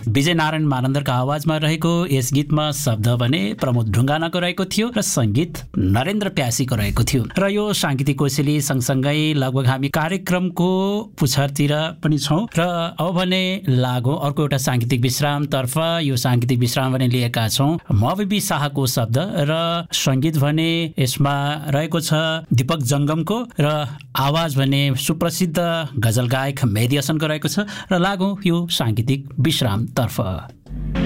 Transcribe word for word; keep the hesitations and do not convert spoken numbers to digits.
विजय नारायण मानन्दरका आवाजमा रहेको यस गीतमा शब्द भने प्रमोद ढुङ्गानाको रहेको थियो र सङ्गीत नरेन्द्र प्यासीको रहेको थियो। र यो साङ्गीतिक कोसेली सँगसँगै लगभग हामी कार्यक्रमको पुछरतिर पनि छौँ र अब भने लागौँ अर्को एउटा साङ्गीतिक विश्रामतर्फ। यो साङ्गीतिक विश्राम भने लिएका छौँ मविबी शाहको शब्द र सङ्गीत भने यसमा रहेको छ दीपक जङ्गमको र आवाज भने सुप्रसिद्ध गजल गायक मेहदी हसनको रहेको छ। र लागौँ यो साङ्गीतिक विश्रामतर्फ।